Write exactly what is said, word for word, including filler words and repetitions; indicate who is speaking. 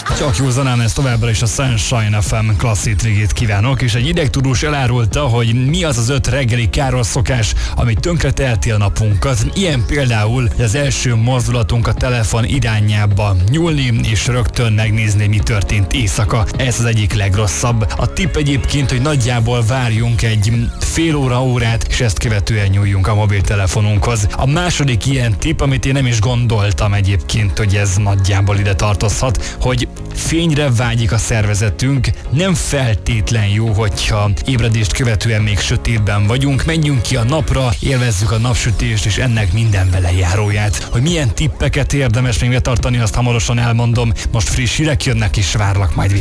Speaker 1: Csak józanán, ez továbbra is a Sunshine ef em klasszit végét kívánok, és egy idegtudós elárulta, hogy mi az az öt reggeli káros szokás, ami tönkreteheti a napunkat. Ilyen például, hogy az első mozdulatunk a telefon irányába nyúlni, és rögtön megnézni, mi történt éjszaka. Ez az egyik legrosszabb. A tipp egyébként, hogy nagyjából várjunk egy fél óra, órát, és ezt követően nyúljunk a mobiltelefonunkhoz. A második ilyen tipp, amit én nem is gondoltam egyébként, hogy ez nagyjából ide tartozhat, hogy fényre vágyik a szervezetünk, nem feltétlen jó, hogyha ébredést követően még sötétben vagyunk, menjünk ki a napra, élvezzük a napsütést és ennek minden belejáróját. Hogy milyen tippeket érdemes még betartani, azt hamarosan elmondom, most friss hírek jönnek és várlak majd vissza.